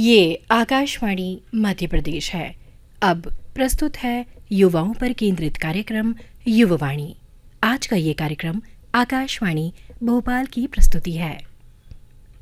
ये आकाशवाणी मध्य प्रदेश है। अब प्रस्तुत है युवाओं पर केंद्रित कार्यक्रम युववाणी। आज का ये कार्यक्रम आकाशवाणी भोपाल की प्रस्तुति है।